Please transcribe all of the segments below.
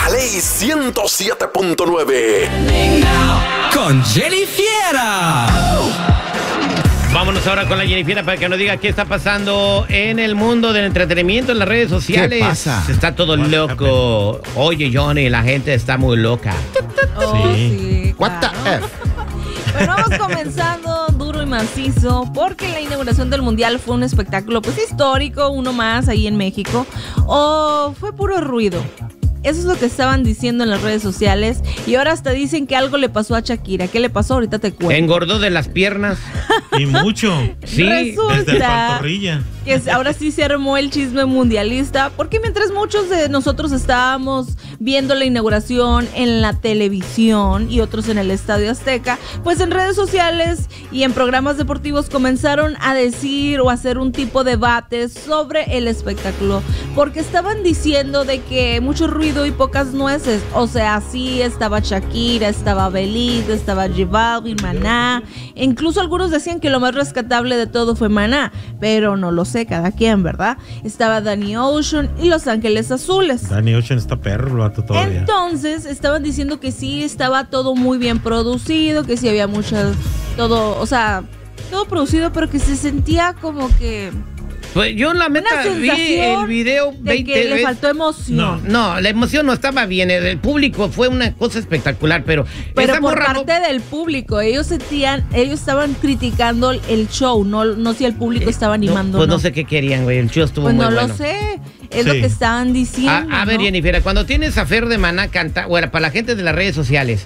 La Ley 107.9. Con Jenny Fiera. Vámonos ahora con la Jennifer para que nos diga qué está pasando en el mundo del entretenimiento, en las redes sociales. ¿Qué pasa? Está todo loco. Oye, Johnny, la gente está muy loca. Sí. What the F? Bueno, vamos comenzando duro y macizo, porque la inauguración del Mundial fue un espectáculo pues histórico, uno más ahí en México, o fue puro ruido. Eso es lo que estaban diciendo en las redes sociales. Y ahora hasta dicen que algo le pasó a Shakira. ¿Qué le pasó? Ahorita te cuento. Engordó de las piernas. Y mucho. Sí. Desde la pantorrilla. Que ahora sí se armó el chisme mundialista, porque mientras muchos de nosotros estábamos viendo la inauguración en la televisión y otros en el Estadio Azteca, pues en redes sociales y en programas deportivos comenzaron a decir o hacer un tipo de debate sobre el espectáculo, porque estaban diciendo de que mucho ruido y pocas nueces. O sea, sí estaba Shakira, estaba Belinda, estaba J Balvin, Maná. Incluso algunos decían que lo más rescatable de todo fue Maná, pero no lo sé, cada quien, ¿verdad? Estaba Danny Ocean y Los Ángeles Azules. Danny Ocean está perro, lo vato todavía. Entonces estaban diciendo que sí estaba todo muy bien producido, que sí había todo producido, pero que se sentía como que... Pues yo la meta vi el video 20 que le faltó emoción. No, la emoción no estaba bien. El público fue una cosa espectacular, pero por parte del público, ellos estaban criticando el show, no si el público estaba animando. Pues no sé qué querían, güey. El show estuvo pues muy bueno. Pues no lo sé. Es lo que estaban diciendo. A ver, Jennifer, cuando tienes a Fer de Maná canta, bueno, para la gente de las redes sociales,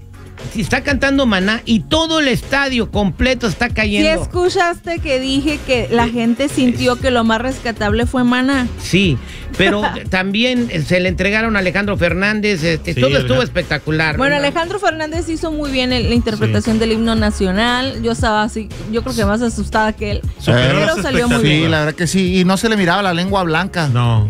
si está cantando Maná y todo el estadio completo está cayendo. ¿Sí escuchaste que dije que la gente sintió que lo más rescatable fue Maná? Sí, pero también se le entregaron a Alejandro Fernández, todo estuvo espectacular. Bueno, Alejandro Fernández hizo muy bien la interpretación del himno nacional. Yo estaba así, yo creo que más asustada que él. Pero salió muy bien. Sí, la verdad que sí, y no se le miraba la lengua blanca. No.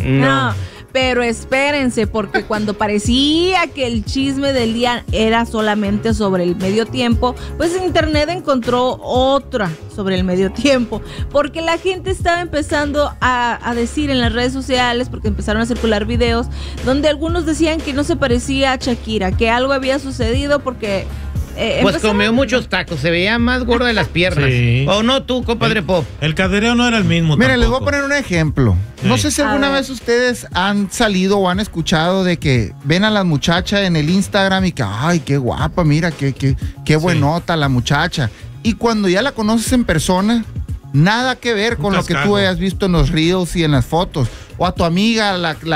Pero espérense, porque cuando parecía que el chisme del día era solamente sobre el medio tiempo, pues en internet encontró otra sobre el medio tiempo, porque la gente estaba empezando a decir en las redes sociales, porque empezaron a circular videos, donde algunos decían que no se parecía a Shakira, que algo había sucedido porque... pues comió muchos tacos, se veía más gorda de las piernas. Sí. ¿O no tú, compadre Pop? El cadereo no era el mismo. Miren, tampoco. les voy a poner un ejemplo. No sé si alguna vez ustedes han salido o han escuchado de que ven a la muchacha en el Instagram y que, ay, qué guapa, mira, qué buenota la muchacha. Y cuando ya la conoces en persona, nada que ver con lo que tú hayas visto en los reels y en las fotos. O a tu amiga,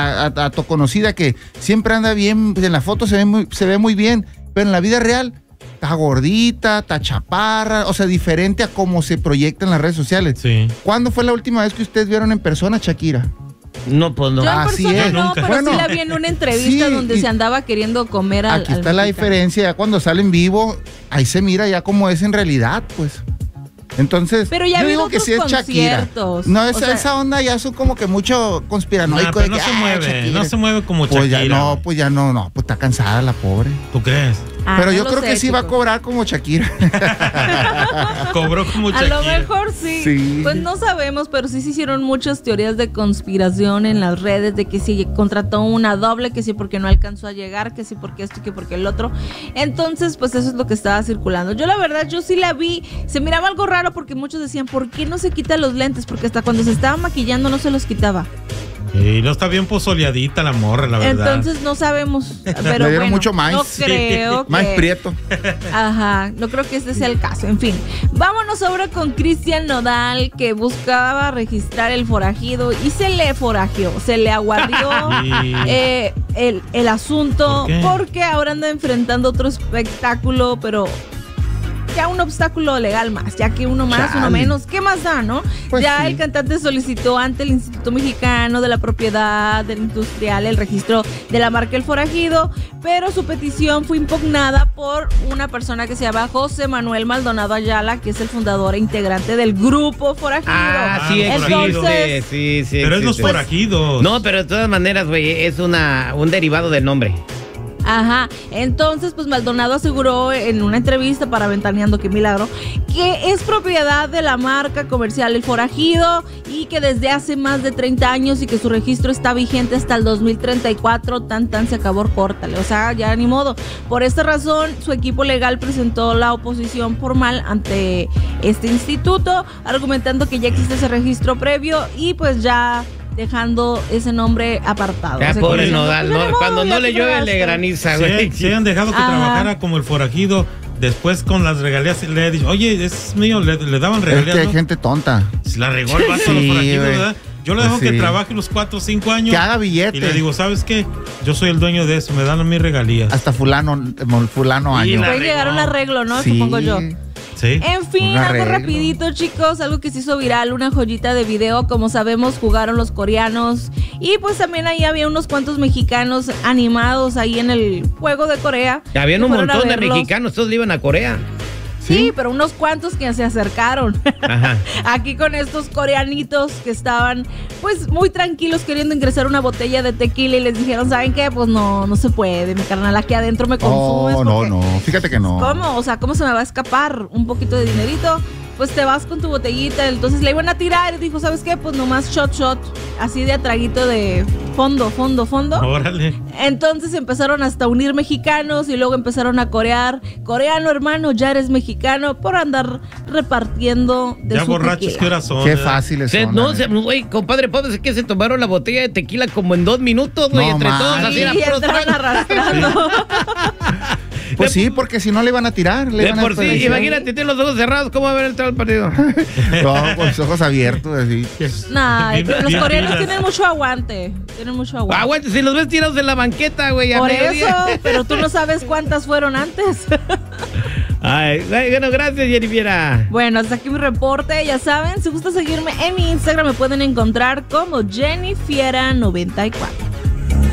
a tu conocida que siempre anda bien, en la foto se ve muy bien, pero en la vida real... está gordita, está chaparra, o sea, diferente a cómo se proyecta en las redes sociales. Sí. ¿Cuándo fue la última vez que ustedes vieron en persona a Shakira? No, pues no. Yo en persona no, pero bueno, sí la vi en una entrevista donde se andaba queriendo comer al Aquí está la diferencia, ya cuando sale en vivo, ahí se mira ya cómo es en realidad, pues. Entonces, pero ya yo digo que sí es Shakira. No, esa onda ya son como que mucho conspiranoico. No se mueve como Shakira. Pues está cansada la pobre. ¿Tú crees? Pero yo creo que sí va a cobrar como Shakira. Cobró como Shakira. A lo mejor sí. Pues no sabemos, pero sí se hicieron muchas teorías de conspiración en las redes, de que sí contrató una doble, que sí porque no alcanzó a llegar, que sí porque esto, que porque el otro. Entonces, pues eso es lo que estaba circulando. Yo la verdad, yo sí la vi, se miraba algo raro porque muchos decían, ¿por qué no se quita los lentes? Porque hasta cuando se estaba maquillando no se los quitaba. Y no está bien pozoleadita la morra, la verdad. Entonces no sabemos, pero le dieron mucho maíz. No creo que... Maíz prieto. Ajá, no creo que este sea el caso. En fin, vámonos ahora con Cristian Nodal, que buscaba registrar el forajido y se le forajió, se le aguardió el asunto. Porque ahora anda enfrentando otro espectáculo, pero... ya un obstáculo legal más, ya que uno más, uno menos, ¿qué más da, no? Pues ya el cantante solicitó ante el Instituto Mexicano de la Propiedad del Industrial el registro de la marca El Forajido, pero su petición fue impugnada por una persona que se llama José Manuel Maldonado Ayala, que es el fundador e integrante del Grupo Forajido. Sí, entonces, sí. Pero es los forajidos. No, pero de todas maneras, güey, es un derivado del nombre. Ajá, entonces pues Maldonado aseguró en una entrevista para Ventaneando, qué milagro, que es propiedad de la marca comercial El Forajido y que desde hace más de 30 años y que su registro está vigente hasta el 2034, tan se acabó, córtale, o sea, ya ni modo. Por esta razón, su equipo legal presentó la oposición formal ante este instituto, argumentando que ya existe ese registro previo y pues ya dejando ese nombre apartado. Ya, o sea, pobre que Nodal, pues, no, cuando no le llueve le graniza, güey. Si hayan dejado que trabajara como El Forajido, después con las regalías le he dicho, oye, es mío, le daban regalías. Es que hay ¿no? gente tonta. Se la regó el vato a los Sí, forajidos, güey. ¿verdad? Yo le Pues dejo que sí. trabaje unos 4 o 5 años. Que haga billete. Y le digo, ¿sabes qué? Yo soy el dueño de eso, me dan mis regalías. Hasta fulano Y año. la puede llegar a un regó. arreglo, ¿no? Sí. Supongo yo. Sí. En fin, Un algo arreglo. rapidito, chicos, algo que se hizo viral, una joyita de video, como sabemos, jugaron los coreanos y pues también ahí había unos cuantos mexicanos animados ahí en el juego de Corea. Habían que un fueron a montón de verlos. mexicanos, todos le iban a Corea. Sí, pero unos cuantos que se acercaron. Ajá. Aquí con estos coreanitos que estaban pues muy tranquilos queriendo ingresar una botella de tequila y les dijeron, ¿saben qué? Pues no se puede, mi carnal, aquí adentro me consumes. Oh, no, porque- no. Fíjate que no. ¿Cómo? O sea, ¿cómo se me va a escapar un poquito de dinerito? Pues te vas con tu botellita. Entonces le iban a tirar y dijo, ¿sabes qué? Pues nomás shot, así de a traguito de fondo. Órale. Entonces empezaron hasta a unir mexicanos y luego empezaron a corear. Coreano, hermano, ya eres mexicano por andar repartiendo de Ya su borrachos, tequila. ¿qué horas son? Qué ¿verdad? fáciles son. No, la neta. güey, compadre, ¿puedo que se tomaron la botella de tequila como en 2 minutos, güey? No, entre todos, man. así Y era puro entraron trago. arrastrando. Pues sí, porque si no le iban a tirar. Le De iban a por sí, desperdiciar. imagínate, tiene los ojos cerrados, ¿cómo va a haber entrado el partido? No, con los ojos abiertos, así. Nah, Bien- los bien coreanos pilas. tienen mucho aguante. Aguante, si los ves tirados en la banqueta, güey, a Por mediodía. eso, pero tú no sabes cuántas fueron antes. Ay, bueno, gracias, Jennifer. Bueno, hasta aquí mi reporte. Ya saben, si gusta seguirme en mi Instagram, me pueden encontrar como Jennifiera94.